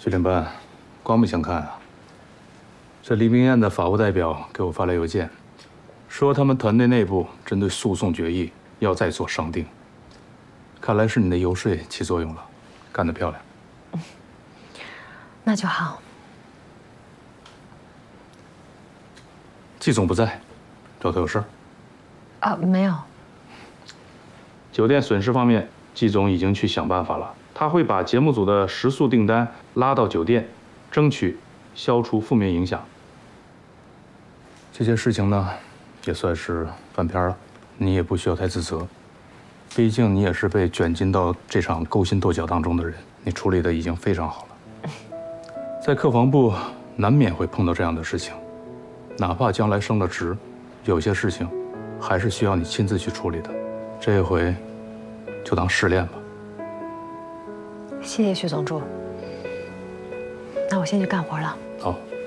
徐领班，刮目相看啊！这黎明燕的法务代表给我发来邮件，说他们团队内部针对诉讼决议要再做商定。看来是你的游说起作用了，干得漂亮。 那就好。 季总不在，找他有事儿？ 啊，没有。 酒店损失方面，季总已经去想办法了。他会把节目组的食宿订单拉到酒店，争取消除负面影响。这些事情呢，也算是翻篇了，你也不需要太自责。毕竟你也是被卷进到这场勾心斗角当中的人，你处理的已经非常好了。在客房部难免会碰到这样的事情，哪怕将来升了职，有些事情还是需要你亲自去处理的。这一回就当试炼吧。 谢谢徐总助。那我先去干活了。 好，